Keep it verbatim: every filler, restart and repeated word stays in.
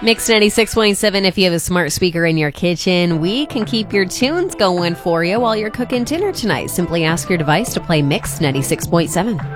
Mix ninety-six point seven. If you have a smart speaker in your kitchen, we can keep your tunes going for you while you're cooking dinner tonight. Simply ask your device to play Mix ninety-six point seven.